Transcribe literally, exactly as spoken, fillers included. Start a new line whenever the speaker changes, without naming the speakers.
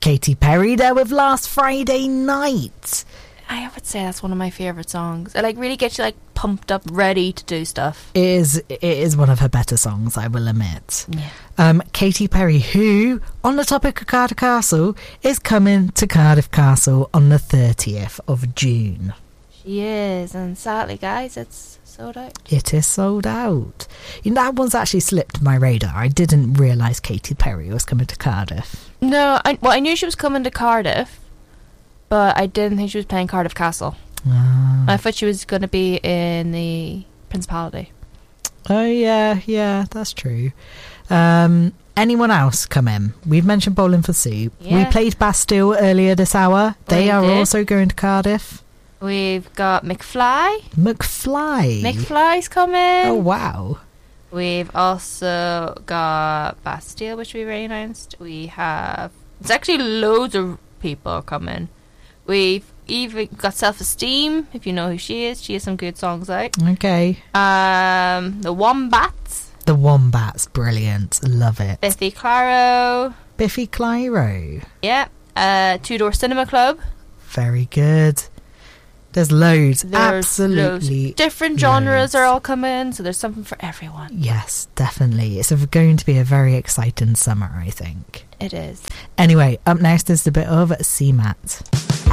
Katy Perry there with Last Friday Night.
I would say that's one of my favourite songs. It like really gets you like pumped up, ready to do stuff.
It is, it is one of her better songs, I will admit.
Yeah.
Um, Katy Perry, who, on the topic of Cardiff Castle, is coming to Cardiff Castle on the thirtieth of June.
She is, and sadly, guys, it's sold out.
It is sold out. You know, that one's actually slipped my radar. I didn't realise Katy Perry was coming to Cardiff.
No, I, well, I knew she was coming to Cardiff, but I didn't think she was playing Cardiff Castle.
Ah.
I thought she was going to be in the Principality.
Oh, yeah, yeah, that's true. Um, anyone else come in? We've mentioned Bowling for Soup.
Yeah.
We played Bastille earlier this hour. They
We
are
did.
also going to Cardiff.
We've got McFly.
McFly.
McFly's coming.
Oh, wow.
We've also got Bastille, which we already announced. We have... There's actually loads of people coming. We've even got Self-Esteem, if you know who she is. She has some good songs out.
Okay.
Um, The Wombats.
The Wombats, brilliant. Love it.
Biffy Clyro.
Biffy Clyro.
Yeah. Uh, Two Door Cinema Club.
Very good. There's loads.
There's
Absolutely.
loads. Different genres
loads.
are all coming, so there's something for everyone.
Yes, definitely. It's a, going to be a very exciting summer, I think.
It is.
Anyway, up next is the bit of C MAT.